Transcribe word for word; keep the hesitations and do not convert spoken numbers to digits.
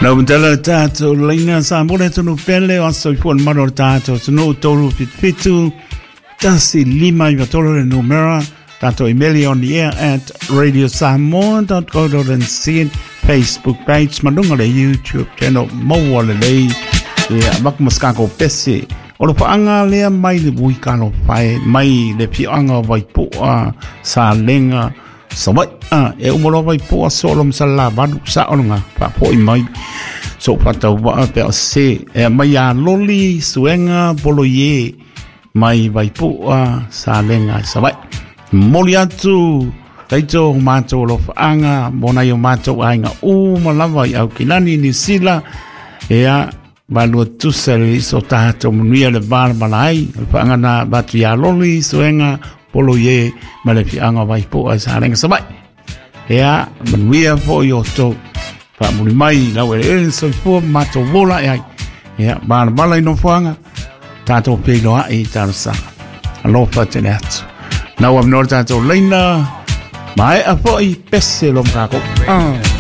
Now mtala tato laina sa mole tonu pele o so fon maro tato no tolu pitu tasi lima i tolo le numera tato email on the air at radio samoan dot co dot n z Facebook page madunga le YouTube channel mo wala le ya mak maskako pesi o lo paanga le mai le bui kano pai mai le pianga vai po sa lenga Sawai ah e umolo vai po solom sala badu sa onga pa po mai so pata wa pe se e mai a loli suenga boloye mai vai po sa lenga sawai moliatu taito mato lo anga bona yo mato ainga u malava au kilani ni sila e a balu tu sel so tato munia le bar malai pa anga na batu ya loli suenga polo ye malefi anga vai po sa lenga sabai ya manuia fo yo to fa muli mai la we so fo mato vola ya ya bala bala no fanga tato pe lo ai tarsa alo fa tenet now I'm not tato leina mai a fo I pesse lo kako ah